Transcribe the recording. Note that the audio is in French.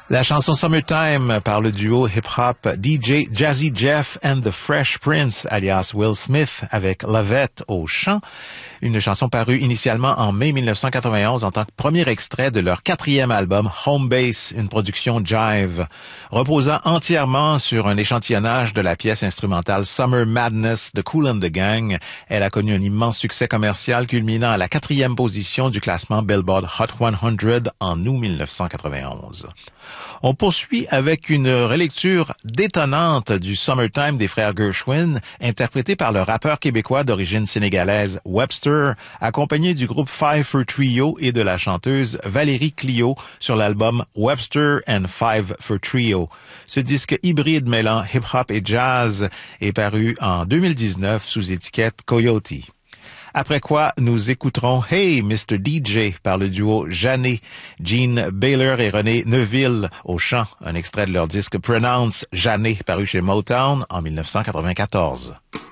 La chanson Summertime par le duo hip-hop DJ Jazzy Jeff and the Fresh Prince, alias Will Smith, avec Lovette au chant. Une chanson parue initialement en mai 1991 en tant que premier extrait de leur 4e album Home Base, une production Jive. Reposant entièrement sur un échantillonnage de la pièce instrumentale Summer Madness de Kool and the Gang, elle a connu un immense succès commercial culminant à la 4e position du classement Billboard Hot 100 en août 1991. On poursuit avec une relecture détonnante du Summertime des frères Gershwin, interprété par le rappeur québécois d'origine sénégalaise Webster, accompagné du groupe Five for Trio et de la chanteuse Valérie Clio sur l'album Webster and Five for Trio. Ce disque hybride mêlant hip-hop et jazz est paru en 2019 sous étiquette Coyote. Après quoi, nous écouterons Hey Mr. DJ par le duo Jeannet, Gene Baylor et René Neuville au chant, un extrait de leur disque Pronounce Jeannet paru chez Motown en 1994.